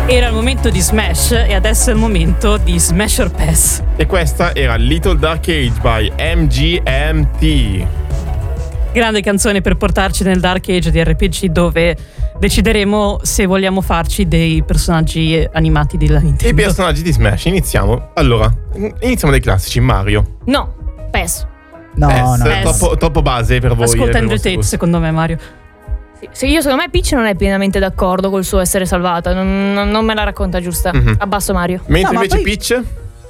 Era il momento di Smash e adesso è il momento di Smash or Pass. E questa era Little Dark Age by MGMT. Grande canzone per portarci nel Dark Age di RPG, dove decideremo se vogliamo farci dei personaggi animati della Nintendo. I personaggi di Smash, iniziamo. Allora, iniziamo dai classici. Mario. No, PES. No, Troppo base per voi. Ascolta Andrew Tate, secondo me, Mario. Sì, io secondo me Peach non è pienamente d'accordo col suo essere salvata. Non me la racconta giusta. Abbasso Mario. Mentre invece Peach?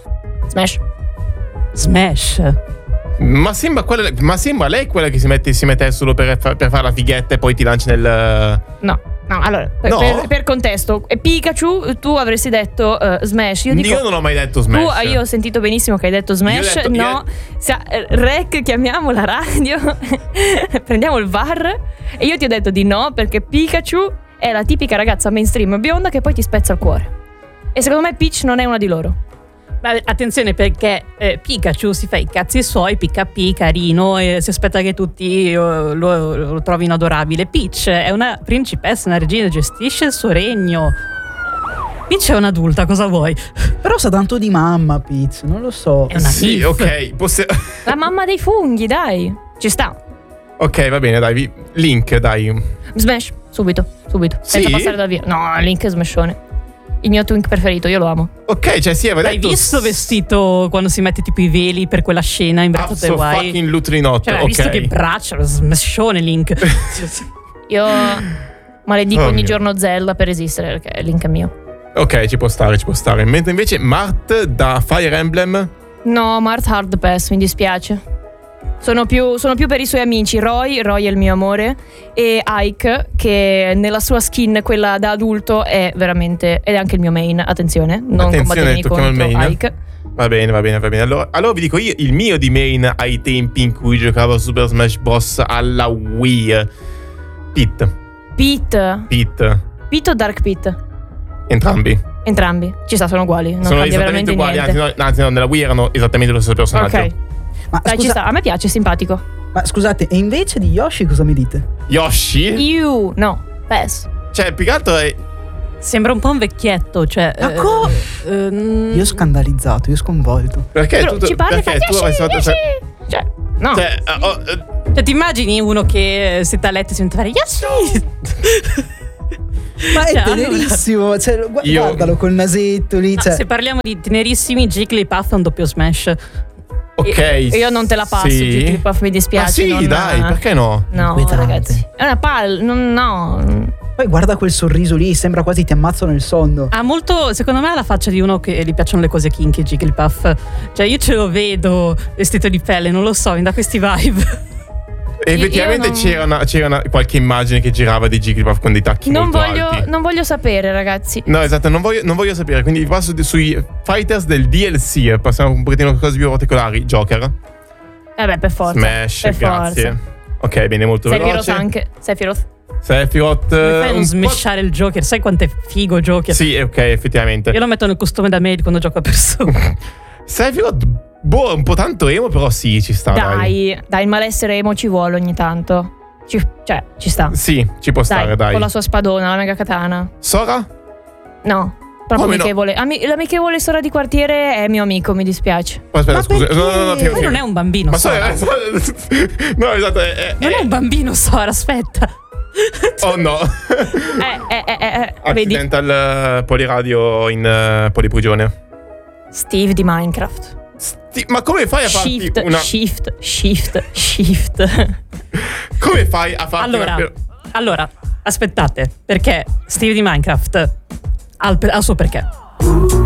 Smash. Ma sembra lei quella che si mette solo per fare la fighetta e poi ti lancia nel... No, allora per contesto, Pikachu, tu avresti detto Smash. Io non ho mai detto Smash. Io ho sentito benissimo che hai detto Smash. Rec, chiamiamo la radio. Prendiamo il VAR. E io ti ho detto di no, perché Pikachu è la tipica ragazza mainstream bionda che poi ti spezza il cuore. E secondo me Peach non è una di loro. Beh, attenzione, perché Pikachu si fa i cazzi suoi, PK, carino, e si aspetta che tutti lo trovino adorabile. Peach è una principessa, una regina, gestisce il suo regno. Peach è un'adulta, cosa vuoi? Però sa tanto di mamma Peach, non lo so. È una Sì, ok. La mamma dei funghi, dai. Ci sta. Ok, va bene, dai. Link, dai. Smash, subito. Senza passare da via. No, Link è smashone. Il mio twink preferito, io lo amo. Ok, cioè sì, aveva detto. Hai visto vestito quando si mette tipo i veli per quella scena in Breath of the Wild? Fucking Lutrinotto, cioè, ok. visto che braccia, smashone Link. Io maledico ogni giorno Zelda per esistere, perché Link è mio. Ok, ci può stare. Mentre invece Mart da Fire Emblem? No, Mart Hard Pass, mi dispiace. Sono più per i suoi amici. Roy è il mio amore. E Ike, che nella sua skin, quella da adulto, è veramente... ed è anche il mio main, attenzione. Non combattetemi contro Ike. Va bene. Allora vi dico io il mio di main ai tempi in cui giocavo a Super Smash Bros. Alla Wii. Pit o Dark Pit? Entrambi. Ci sta, sono uguali. Non sono cambia veramente uguali, niente. Anzi no, nella Wii erano esattamente lo stesso personaggio. Ok. Ma dai, ci sta, a me piace, è simpatico. Ma scusate, e invece di Yoshi cosa mi dite? Yoshi? No, PES. Cioè, più che altro è... Sembra un po' un vecchietto, cioè... Io scandalizzato, io sconvolto. Perché tu avresti fatto... Cioè, no. Cioè, ti immagini uno che si a letto e si mette a fare Yoshi? Ma è tenerissimo, cioè, guardalo col nasetto lì. Se parliamo di tenerissimi, Jigglypuff è un doppio Smash. Ok. Io non te la passo, Jigglypuff, mi dispiace. Ma sì, dai, perché no? No, ragazzi. È una palla, no. Poi guarda quel sorriso lì, sembra quasi ti ammazzano il sonno. Ha molto, secondo me, ha la faccia di uno che gli piacciono le cose kinky, Jigglypuff. Cioè, io ce lo vedo vestito di pelle, non lo so, mi dà questi vibe. Effettivamente c'era qualche immagine che girava di Jigglypuff con dei tacchi molto alti. Non voglio sapere, ragazzi. No, esatto, non voglio sapere. Quindi passo sui fighters del DLC. Passiamo un pochettino a cose più particolari. Joker. Beh, per forza. Smash, per grazie. Forza. Ok, bene, molto veloce. Anche Sephiroth. Mi fai non smashare il Joker. Sai quanto è figo Joker? Sì, ok, effettivamente. Io lo metto nel costume da maid quando gioco a persona. Sephiroth, un po' tanto emo, però sì, ci sta. Dai, il malessere emo ci vuole ogni tanto. Ci sta. Sì, ci può stare, dai. Con la sua spadona, la mega katana. Sora? No, proprio amichevole. No? L'amichevole Sora di quartiere è mio amico, mi dispiace. Aspetta, scusa. No, Poi non è un bambino, ma Sora. No, esatto. Non è un bambino, Sora, aspetta. Oh no. Accidental poliradio in poliprigione. Steve di Minecraft. Ma come fai a farti una... Shift. Come fai a farti Allora, aspettate, perché Steve di Minecraft ha il suo perché.